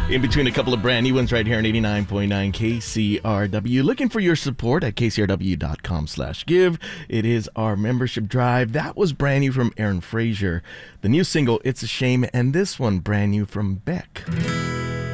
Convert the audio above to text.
In between a couple of brand new ones right here on 89.9 KCRW. Looking for your support at kcrw.com/give. It is our membership drive. That was brand new from Aaron Frazier. The new single, It's a Shame, and this one brand new from Beck.